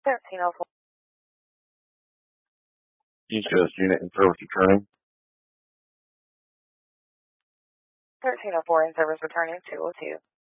1304. East Coast unit in service returning. 1304 in service returning 202.